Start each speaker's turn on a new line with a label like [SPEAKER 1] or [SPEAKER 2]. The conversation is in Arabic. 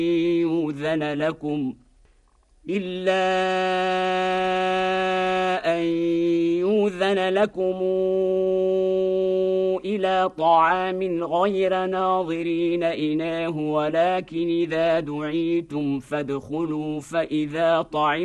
[SPEAKER 1] يُؤْذَنَ لَكُمْ إِلَىٰ طَعَامٍ غَيْرَ نَاظِرِينَ إِنَاهُ ولكن إذا دعيتم فادخلوا فإذا طعمتم